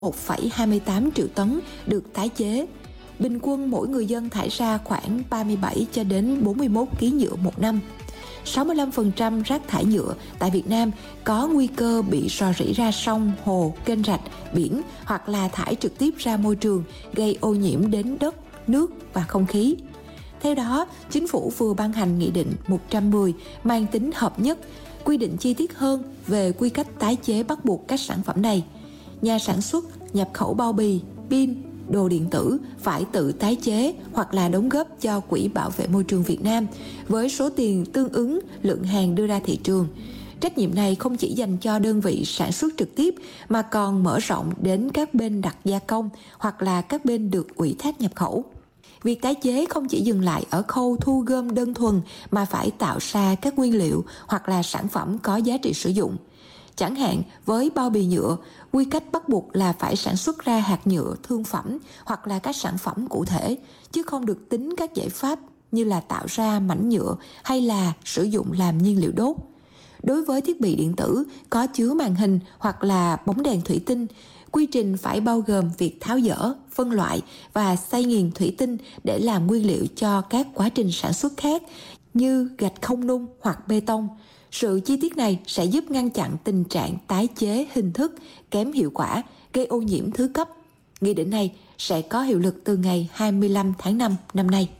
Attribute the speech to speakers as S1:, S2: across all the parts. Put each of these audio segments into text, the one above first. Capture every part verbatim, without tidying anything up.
S1: một phẩy hai mươi tám triệu tấn được tái chế. Bình quân mỗi người dân thải ra khoảng ba mươi bảy cho đến bốn mươi mốt ki lô gam nhựa một năm. sáu mươi lăm phần trăm rác thải nhựa tại Việt Nam có nguy cơ bị rò rỉ ra sông, hồ, kênh rạch, biển hoặc là thải trực tiếp ra môi trường, gây ô nhiễm đến đất, nước và không khí. Theo đó, Chính phủ vừa ban hành Nghị định một trăm mười mang tính hợp nhất, quy định chi tiết hơn về quy cách tái chế bắt buộc các sản phẩm này. Nhà sản xuất, nhập khẩu bao bì, pin, đồ điện tử phải tự tái chế hoặc là đóng góp cho Quỹ Bảo vệ Môi trường Việt Nam với số tiền tương ứng lượng hàng đưa ra thị trường. Trách nhiệm này không chỉ dành cho đơn vị sản xuất trực tiếp mà còn mở rộng đến các bên đặt gia công hoặc là các bên được ủy thác nhập khẩu. Việc tái chế không chỉ dừng lại ở khâu thu gom đơn thuần mà phải tạo ra các nguyên liệu hoặc là sản phẩm có giá trị sử dụng. Chẳng hạn với bao bì nhựa, quy cách bắt buộc là phải sản xuất ra hạt nhựa thương phẩm hoặc là các sản phẩm cụ thể, chứ không được tính các giải pháp như là tạo ra mảnh nhựa hay là sử dụng làm nhiên liệu đốt. Đối với thiết bị điện tử có chứa màn hình hoặc là bóng đèn thủy tinh, quy trình phải bao gồm việc tháo dỡ, phân loại và xay nghiền thủy tinh để làm nguyên liệu cho các quá trình sản xuất khác như gạch không nung hoặc bê tông. Sự chi tiết này sẽ giúp ngăn chặn tình trạng tái chế hình thức kém hiệu quả, gây ô nhiễm thứ cấp. Nghị định này sẽ có hiệu lực từ ngày hai mươi lăm tháng năm năm nay.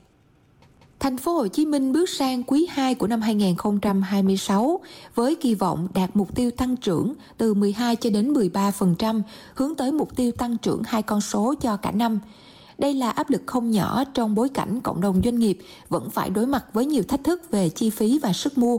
S1: Thành phố Hồ Chí Minh bước sang quý hai của năm hai không hai sáu với kỳ vọng đạt mục tiêu tăng trưởng từ mười hai cho đến mười ba phần trăm, hướng tới mục tiêu tăng trưởng hai con số cho cả năm. Đây là áp lực không nhỏ trong bối cảnh cộng đồng doanh nghiệp vẫn phải đối mặt với nhiều thách thức về chi phí và sức mua.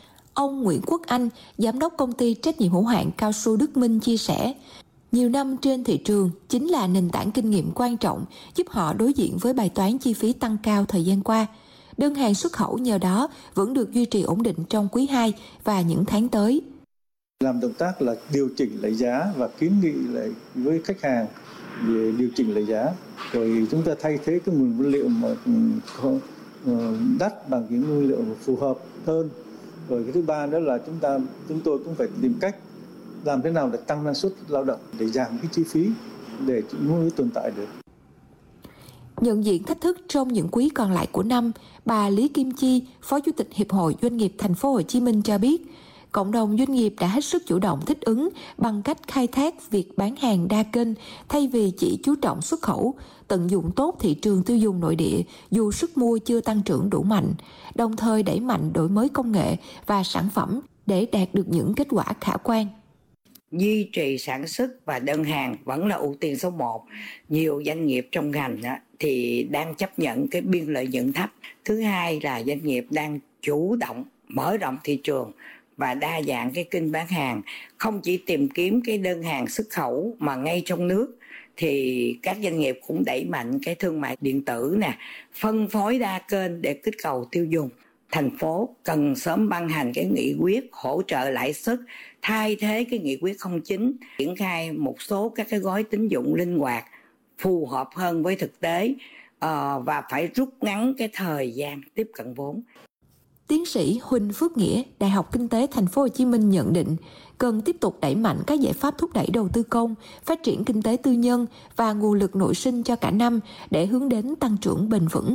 S1: Ông Nguyễn Quốc Anh, giám đốc công ty trách nhiệm hữu hạn Cao su Đức Minh chia sẻ, nhiều năm trên thị trường chính là nền tảng kinh nghiệm quan trọng giúp họ đối diện với bài toán chi phí tăng cao thời gian qua. Đơn hàng xuất khẩu nhờ đó vẫn được duy trì ổn định trong quý hai và những tháng tới.
S2: Làm động tác là điều chỉnh lại giá và kiến nghị lại với khách hàng về điều chỉnh lại giá. Rồi chúng ta thay thế cái nguồn nguyên liệu mà đắt bằng những nguyên liệu phù hợp hơn. Rồi cái thứ ba đó là chúng ta chúng tôi cũng phải tìm cách làm thế nào để tăng năng suất lao động để giảm cái chi phí để mới tồn tại được.
S1: Nhận diện thách thức trong những quý còn lại của năm, bà Lý Kim Chi, Phó Chủ tịch Hiệp hội Doanh nghiệp Thành phố Hồ Chí Minh cho biết, cộng đồng doanh nghiệp đã hết sức chủ động thích ứng bằng cách khai thác việc bán hàng đa kênh thay vì chỉ chú trọng xuất khẩu, tận dụng tốt thị trường tiêu dùng nội địa dù sức mua chưa tăng trưởng đủ mạnh, đồng thời đẩy mạnh đổi mới công nghệ và sản phẩm để đạt được những kết quả khả quan.
S3: Duy trì sản xuất và đơn hàng vẫn là ưu tiên số một. Nhiều doanh nghiệp trong ngành á, thì đang chấp nhận cái biên lợi nhuận thấp. Thứ hai là doanh nghiệp đang chủ động mở rộng thị trường và đa dạng cái kênh bán hàng, không chỉ tìm kiếm cái đơn hàng xuất khẩu mà ngay trong nước thì các doanh nghiệp cũng đẩy mạnh cái thương mại điện tử nè, phân phối đa kênh để kích cầu tiêu dùng. Thành phố cần sớm ban hành cái nghị quyết hỗ trợ lãi suất thay thế cái nghị quyết không chín, triển khai một số các cái gói tín dụng linh hoạt phù hợp hơn với thực tế uh, và phải rút ngắn cái thời gian tiếp cận vốn.
S1: Tiến sĩ Huỳnh Phước Nghĩa, Đại học Kinh tế Thành phố Hồ Chí Minh nhận định cần tiếp tục đẩy mạnh các giải pháp thúc đẩy đầu tư công, phát triển kinh tế tư nhân và nguồn lực nội sinh cho cả năm để hướng đến tăng trưởng bền vững.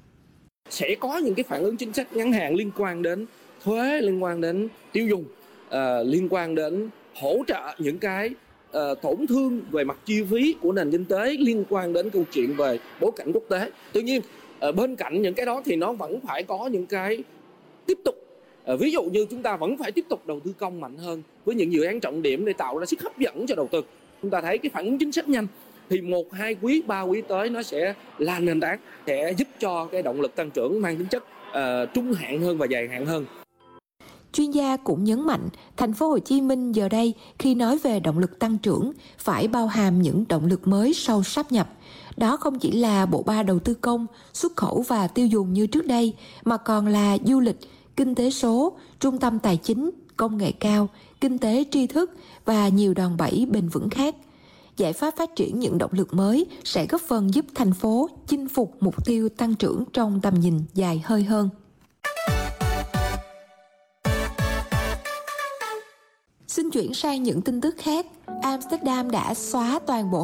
S4: Sẽ có những cái phản ứng chính sách ngắn hạn liên quan đến thuế, liên quan đến tiêu dùng, uh, liên quan đến hỗ trợ những cái uh, tổn thương về mặt chi phí của nền kinh tế liên quan đến câu chuyện về bối cảnh quốc tế. Tuy nhiên, uh, bên cạnh những cái đó thì nó vẫn phải có những cái tiếp tục. Uh, ví dụ như chúng ta vẫn phải tiếp tục đầu tư công mạnh hơn với những dự án trọng điểm để tạo ra sức hấp dẫn cho đầu tư. Chúng ta thấy cái phản ứng chính sách nhanh thì một, hai quý, ba quý tới nó sẽ là nền tảng, sẽ giúp cho cái động lực tăng trưởng mang tính chất uh, trung hạn hơn và dài hạn hơn.
S1: Chuyên gia cũng nhấn mạnh, Thành phố Hồ Chí Minh giờ đây khi nói về động lực tăng trưởng phải bao hàm những động lực mới sau sáp nhập. Đó không chỉ là bộ ba đầu tư công, xuất khẩu và tiêu dùng như trước đây, mà còn là du lịch, kinh tế số, trung tâm tài chính, công nghệ cao, kinh tế tri thức và nhiều đòn bẩy bền vững khác. Giải pháp phát triển những động lực mới sẽ góp phần giúp thành phố chinh phục mục tiêu tăng trưởng trong tầm nhìn dài hơi hơn. Xin Chuyển sang những tin tức khác, Amsterdam đã xóa toàn bộ